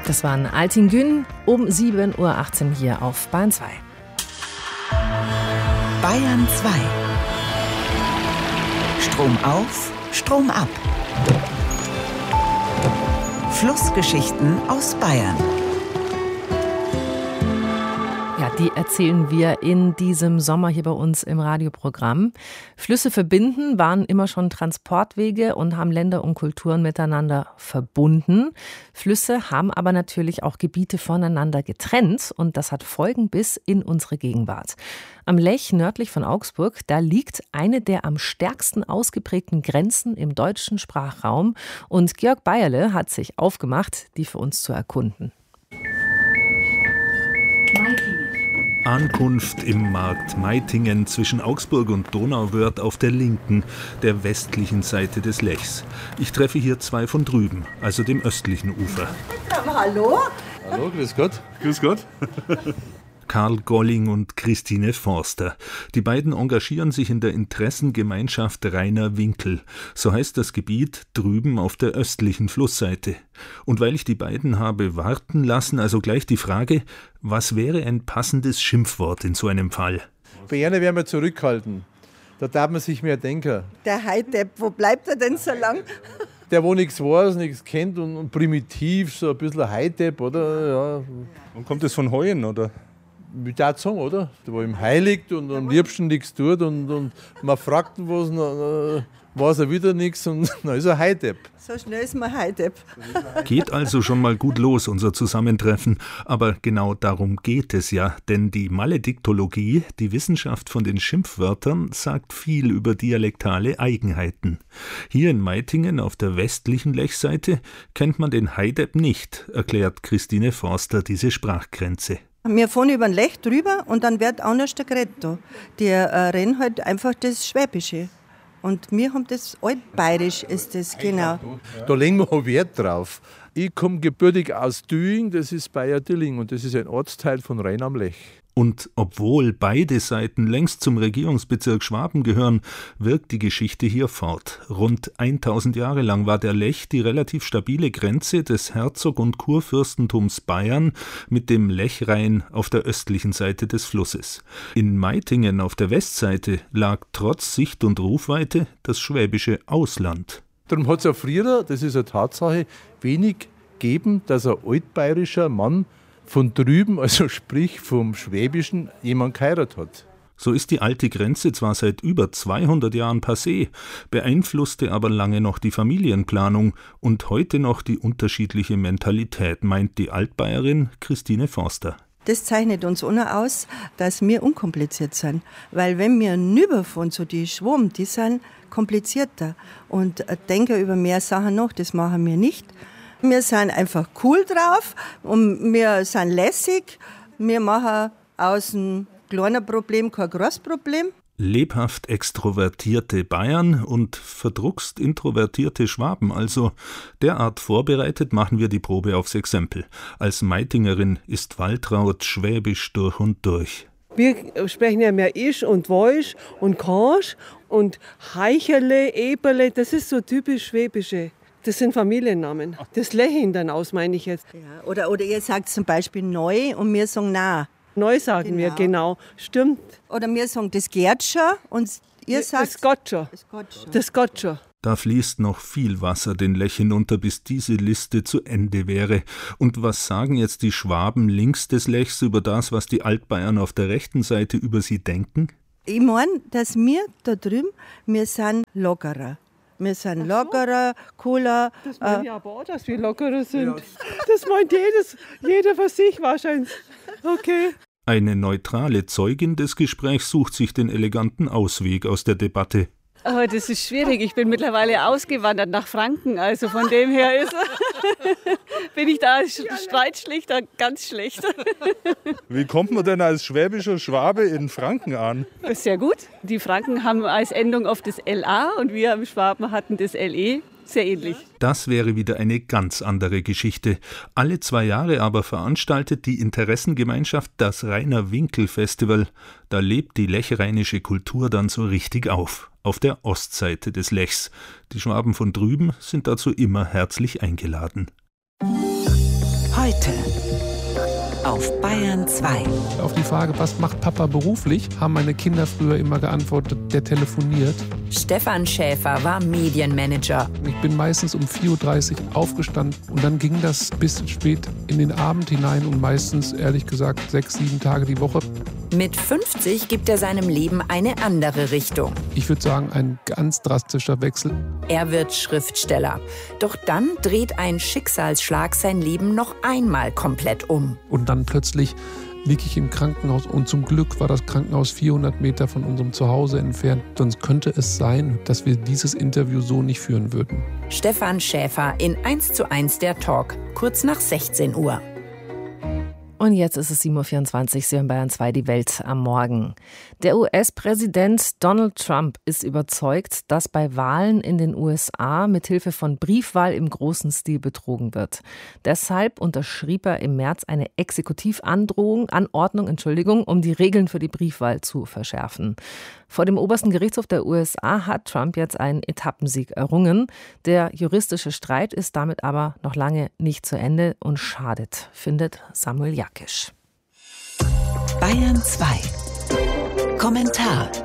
Das waren Altin Gün um 7.18 Uhr hier auf Bayern 2. Bayern 2. Strom auf, Strom ab. Flussgeschichten aus Bayern. Ja, die erzählen wir in diesem Sommer hier bei uns im Radioprogramm. Flüsse verbinden waren immer schon Transportwege und haben Länder und Kulturen miteinander verbunden. Flüsse haben aber natürlich auch Gebiete voneinander getrennt und das hat Folgen bis in unsere Gegenwart. Am Lech nördlich von Augsburg, da liegt eine der am stärksten ausgeprägten Grenzen im deutschen Sprachraum und Georg Beierle hat sich aufgemacht, die für uns zu erkunden. Ankunft im Markt Meitingen zwischen Augsburg und Donauwörth auf der linken, der westlichen Seite des Lechs. Ich treffe hier zwei von drüben, also dem östlichen Ufer. Hallo? Hallo, grüß Gott. Grüß Gott. Karl Golling und Christine Forster. Die beiden engagieren sich in der Interessengemeinschaft Rainer Winkel. So heißt das Gebiet drüben auf der östlichen Flussseite. Und weil ich die beiden habe warten lassen, also gleich die Frage, was wäre ein passendes Schimpfwort in so einem Fall? Bei einer werden wir zurückhalten. Da darf man sich mehr denken. Der Heidepp, wo bleibt er denn so lang? Der, wo nichts weiß, nichts kennt und primitiv, so ein bisschen Heidepp, oder? Ja. Und kommt das von Heuen, oder? Ich würde sagen, oder? Der, wo im Heu liegt und am liebsten nichts tut und man fragt ihn was, dann weiß er wieder nichts und dann ist er Heidepp. So schnell ist man Heidepp. Geht also schon mal gut los, unser Zusammentreffen. Aber genau darum geht es ja, denn die Malediktologie, die Wissenschaft von den Schimpfwörtern, sagt viel über dialektale Eigenheiten. Hier in Meitingen auf der westlichen Lechseite kennt man den Heidepp nicht, erklärt Christine Forster diese Sprachgrenze. Wir fahren über den Lech drüber und dann wird anders geredet. Die reden halt einfach das Schwäbische. Und wir haben das Altbayerisch, ist das, genau. Da legen wir auch Wert drauf. Ich komme gebürtig aus Düing, das ist Bayer-Dilling und das ist ein Ortsteil von Rhein am Lech. Und obwohl beide Seiten längst zum Regierungsbezirk Schwaben gehören, wirkt die Geschichte hier fort. Rund 1000 Jahre lang war der Lech die relativ stabile Grenze des Herzog- und Kurfürstentums Bayern mit dem Lechrhein auf der östlichen Seite des Flusses. In Meitingen auf der Westseite lag trotz Sicht- und Rufweite das schwäbische Ausland. Darum hat es ja früher, das ist eine Tatsache, wenig gegeben, dass ein altbayerischer Mann von drüben, also sprich vom Schwäbischen, jemand geheiratet hat. So ist die alte Grenze zwar seit über 200 Jahren passé, beeinflusste aber lange noch die Familienplanung und heute noch die unterschiedliche Mentalität, meint die Altbayerin Christine Forster. Das zeichnet uns aus, dass wir unkompliziert sind. Weil wenn wir rüberfahren, so die Schwaben, die sind komplizierter und denken über mehr Sachen nach, das machen wir nicht. Wir sind einfach cool drauf und wir sind lässig. Wir machen aus einem kleinen Problem kein großes Problem. Lebhaft extrovertierte Bayern und verdruckst introvertierte Schwaben, also derart vorbereitet machen wir die Probe aufs Exempel. Als Meitingerin ist Waltraud schwäbisch durch und durch. Wir sprechen ja mehr Ich und Woisch und Kansch und Heicherle, Eberle, das ist so typisch Schwäbische. Das sind Familiennamen. Das Lechen dann aus, meine ich jetzt. Ja, oder ihr sagt zum Beispiel neu und wir sagen na. Neu sagen wir, genau. Stimmt. Oder wir sagen das Gertscher und ihr sagt das Gottscher. Das Gottscher. Da fließt noch viel Wasser den Lech hinunter, bis diese Liste zu Ende wäre. Und was sagen jetzt die Schwaben links des Lechs über das, was die Altbayern auf der rechten Seite über sie denken? Ich meine, dass wir da drüben, wir sind lockerer. Wir sind lockerer, cooler. Das meine ich aber auch, dass wir lockerer sind. Ja. Das meint jeder für sich wahrscheinlich. Okay. Eine neutrale Zeugin des Gesprächs sucht sich den eleganten Ausweg aus der Debatte. Oh, das ist schwierig. Ich bin mittlerweile ausgewandert nach Franken. Also von dem her bin ich da als Streitschlichter ganz schlecht. Wie kommt man denn als schwäbischer Schwabe in Franken an? Sehr gut. Die Franken haben als Endung oft das LA und wir im Schwaben hatten das LE. Sehr ähnlich. Das wäre wieder eine ganz andere Geschichte. Alle 2 Jahre aber veranstaltet die Interessengemeinschaft das Rainer Winkel Festival. Da lebt die lechrheinische Kultur dann so richtig auf der Ostseite des Lechs. Die Schwaben von drüben sind dazu immer herzlich eingeladen. Heute auf Bayern 2. Auf die Frage, was macht Papa beruflich, haben meine Kinder früher immer geantwortet, der telefoniert. Stefan Schäfer war Medienmanager. Ich bin meistens um 4.30 Uhr aufgestanden und dann ging das bis spät in den Abend hinein und meistens, ehrlich gesagt, 6-7 Tage die Woche. Mit 50 gibt er seinem Leben eine andere Richtung. Ich würde sagen, ein ganz drastischer Wechsel. Er wird Schriftsteller. Doch dann dreht ein Schicksalsschlag sein Leben noch einmal komplett um. Und dann plötzlich liege ich im Krankenhaus und zum Glück war das Krankenhaus 400 Meter von unserem Zuhause entfernt. Sonst könnte es sein, dass wir dieses Interview so nicht führen würden. Stefan Schäfer in 1:1 der Talk, kurz nach 16 Uhr. Und jetzt ist es 7.24 Uhr, Sie hören Bayern 2, die Welt am Morgen. Der US-Präsident Donald Trump ist überzeugt, dass bei Wahlen in den USA mithilfe von Briefwahl im großen Stil betrogen wird. Deshalb unterschrieb er im März eine Exekutivordnung, um die Regeln für die Briefwahl zu verschärfen. Vor dem obersten Gerichtshof der USA hat Trump jetzt einen Etappensieg errungen. Der juristische Streit ist damit aber noch lange nicht zu Ende und schadet, findet Samuel Jakisch. Bayern 2. Kommentar.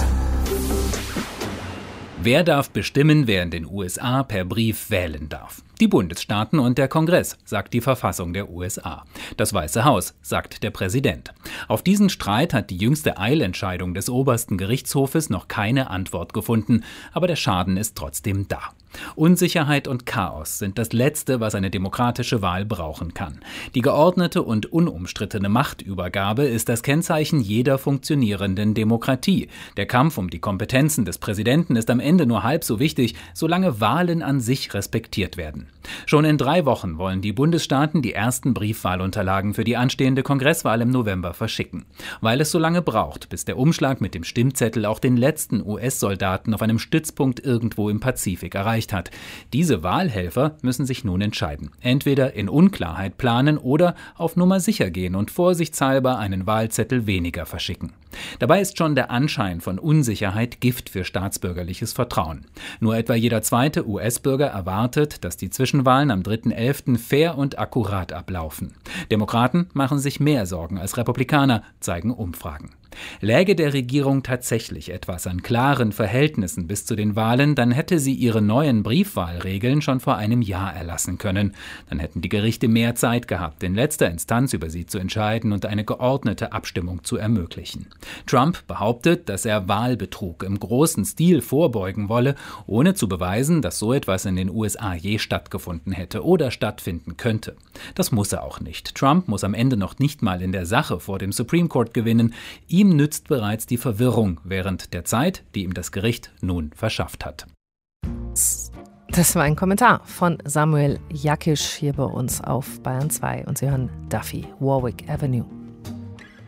Wer darf bestimmen, wer in den USA per Brief wählen darf? Die Bundesstaaten und der Kongress, sagt die Verfassung der USA. Das Weiße Haus, sagt der Präsident. Auf diesen Streit hat die jüngste Eilentscheidung des obersten Gerichtshofes noch keine Antwort gefunden, aber der Schaden ist trotzdem da. Unsicherheit und Chaos sind das Letzte, was eine demokratische Wahl brauchen kann. Die geordnete und unumstrittene Machtübergabe ist das Kennzeichen jeder funktionierenden Demokratie. Der Kampf um die Kompetenzen des Präsidenten ist am Ende nur halb so wichtig, solange Wahlen an sich respektiert werden. Schon in 3 Wochen wollen die Bundesstaaten die ersten Briefwahlunterlagen für die anstehende Kongresswahl im November verschicken. Weil es so lange braucht, bis der Umschlag mit dem Stimmzettel auch den letzten US-Soldaten auf einem Stützpunkt irgendwo im Pazifik erreicht hat. Diese Wahlhelfer müssen sich nun entscheiden. Entweder in Unklarheit planen oder auf Nummer sicher gehen und vorsichtshalber einen Wahlzettel weniger verschicken. Dabei ist schon der Anschein von Unsicherheit Gift für staatsbürgerliches Vertrauen. Nur etwa jeder zweite US-Bürger erwartet, dass die Zwischenwahlen am 3.11. fair und akkurat ablaufen. Demokraten machen sich mehr Sorgen als Republikaner, zeigen Umfragen. Läge der Regierung tatsächlich etwas an klaren Verhältnissen bis zu den Wahlen, dann hätte sie ihre neuen Briefwahlregeln schon vor einem Jahr erlassen können. Dann hätten die Gerichte mehr Zeit gehabt, in letzter Instanz über sie zu entscheiden und eine geordnete Abstimmung zu ermöglichen. Trump behauptet, dass er Wahlbetrug im großen Stil vorbeugen wolle, ohne zu beweisen, dass so etwas in den USA je stattgefunden hätte oder stattfinden könnte. Das muss er auch nicht. Trump muss am Ende noch nicht mal in der Sache vor dem Supreme Court gewinnen. Ihm nützt bereits die Verwirrung während der Zeit, die ihm das Gericht nun verschafft hat. Das war ein Kommentar von Samuel Jakisch hier bei uns auf Bayern 2 und Sie hören Duffy, Warwick Avenue.